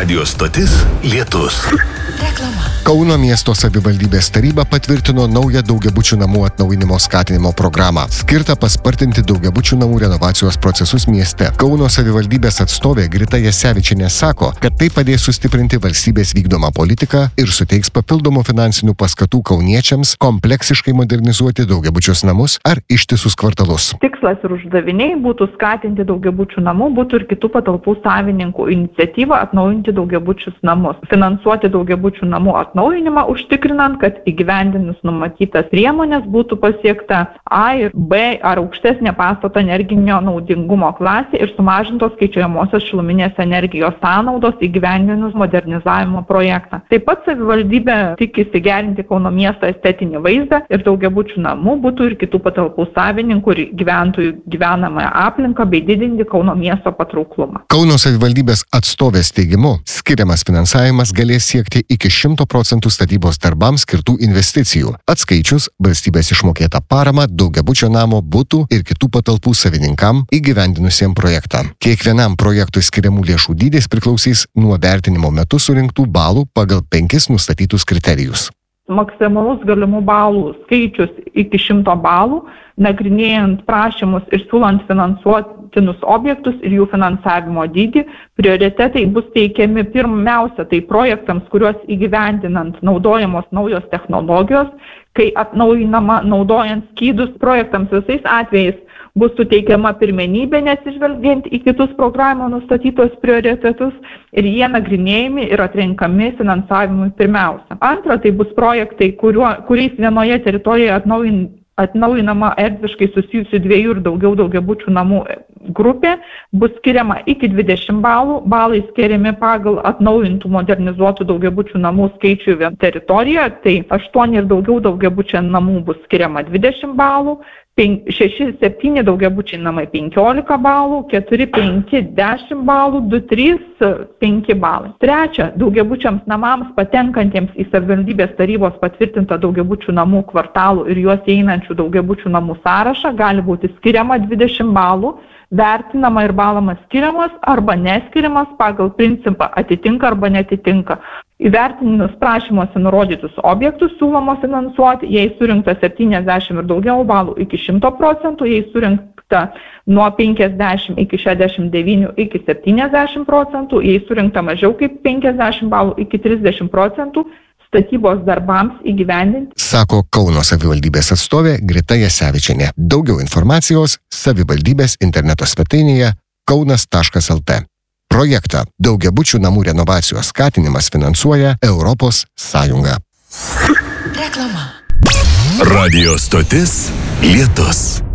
Radio stotis Lietus. Reklama. Kauno miesto savivaldybės taryba patvirtino naują daugiabučių namų atnaujinimo skatinimo programą, skirtą paspartinti daugiabučių namų renovacijos procesus mieste. Kauno savivaldybės atstovė Grita Jasevičienė sako, kad tai padės sustiprinti valstybės vykdomą politiką ir suteiks papildomų finansinių paskatų kauniečiams kompleksiškai modernizuoti daugiabučius namus ar ištisus kvartalus. Tikslas ir uždaviniai būtų skatinti daugiabučių namų, butų ir kitų patalpų savininkų iniciatyvą atnaujinti daugiabučius namus, finansuoti daugiabučių namų atnaujinimą, užtikrinant, kad įgyvendinus numatytas priemonės būtų pasiekta A ir B ar aukštesnė pastato energinio naudingumo klasė ir sumažintos skaičiuojamosios šiluminės energijos sąnaudos įgyvendinus modernizavimo projektą. Taip pat savivaldybė tikisi gerinti Kauno miesto estetinį vaizdą ir daugiabučių namų, butų ir kitų patalpų savininkų ir gyventojų gyvenamąją aplinką bei didinti Kauno miesto patrauklumą. Kauno savivaldybės atstovės teigimu, skiriamas finansavimas galės siekti iki 100% statybos darbams skirtų investicijų, atskaičius valstybės išmokėtą paramą daugiabučio namo, butų ir kitų patalpų savininkam įgyvendinusiem projektą. Kiekvienam projektui skiriamų lėšų dydis priklausys nuo vertinimo metu surinktų balų pagal 5 nustatytus kriterijus. Maksimalus galimų balų skaičius iki 100 balų, nagrinėjant prašymus ir siūlant finansuotinus objektus ir jų finansavimo dydį, prioritetai bus teikiami pirmiausia tai projektams, kuriuos įgyvendinant naudojamos naujos technologijos, kai atnaujinama naudojant skydus projektams visais atvejais bus suteikiama pirmenybė, nesižvelgiant į kitus programą nustatytos prioritetus ir jie nagrinėjami ir atrenkami finansavimui pirmiausia. Antra, tai bus projektai, kuriais vienoje teritorijoje atnaujinama erdviškai susijusių 2 ir daugiau daugiabučių namų grupė, bus skiriama iki 20 balų, balai skiriami pagal atnaujintų modernizuotų daugiabučių namų skaičių teritorijoje, tai 8 ir daugiau daugiabučių namų bus skiriama 20 balų, 6-7 daugiabučiai namai 15 balų, 4-5 10 balų, 2-3 5 balai. Trečia, daugiabučiams namams patenkantiems į savivaldybės tarybos patvirtintą daugiabučių namų kvartalų ir juos einančių daugiabučių namų sąrašą gali būti skiriama 20 balų, vertinama ir balamas skiriamas arba neskiriamas pagal principą atitinka arba netitinka. Įvertinus prašymuose nurodytus objektus siūloma finansuoti, jei surinkta 70 ir daugiau balų iki 100%, jei surinkta nuo 50 iki 69 iki 70%, jei surinkta mažiau kaip 50 balų iki 30%, statybos darbams įgyvendinti. Sako Kauno savivaldybės atstovė Grita Jasevičienė. Daugiau informacijos savivaldybės interneto svetainėje kaunas.lt. Projektą daugiabučių namų renovacijos skatinimas finansuoja Europos Sąjunga. Reklama. Radio stotis Lietus.